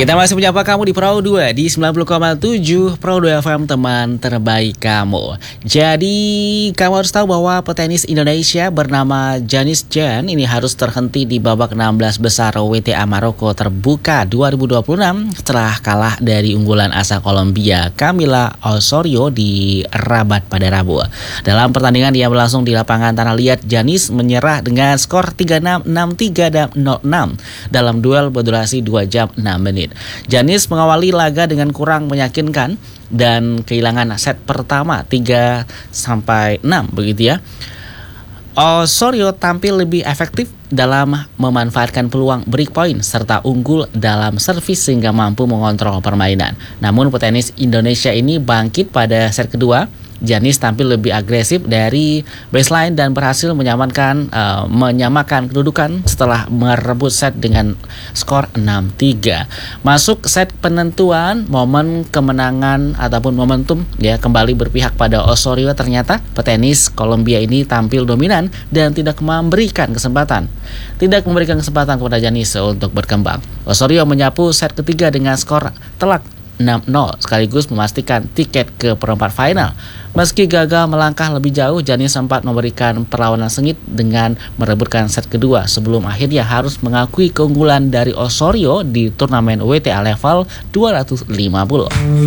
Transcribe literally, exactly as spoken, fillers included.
Kita masih menyapa kamu di Pro dua di sembilan puluh koma tujuh Pro dua F M, teman terbaik kamu. Jadi kamu harus tahu bahwa petenis Indonesia bernama Janis Jan ini harus terhenti di babak enam belas besar W T A Maroko terbuka dua ribu dua puluh enam setelah kalah dari unggulan asal Kolombia Camila Osorio di Rabat pada Rabu. Dalam pertandingan yang berlangsung di lapangan tanah liat, Janis menyerah dengan skor tiga enam, enam tiga, dan nol enam dalam duel berdurasi dua jam enam menit. Janis mengawali laga dengan kurang meyakinkan dan kehilangan set pertama tiga sampai enam begitu ya. Osorio tampil lebih efektif dalam memanfaatkan peluang break point serta unggul dalam servis sehingga mampu mengontrol permainan. Namun petenis Indonesia ini bangkit pada set kedua. Janis tampil lebih agresif dari baseline dan berhasil menyamankan uh, menyamakan kedudukan setelah merebut set dengan skor enam tiga. Masuk set penentuan, momen kemenangan ataupun momentum ya kembali berpihak pada Osorio. Ternyata petenis Kolombia ini tampil dominan dan tidak memberikan kesempatan tidak memberikan kesempatan kepada Janis untuk berkembang. Osorio menyapu set ketiga dengan skor telak enam nol sekaligus memastikan tiket ke perempat final. Meski gagal melangkah lebih jauh, Janis sempat memberikan perlawanan sengit dengan merebutkan set kedua sebelum akhirnya harus mengakui keunggulan dari Osorio di turnamen W T A level dua ratus lima puluh.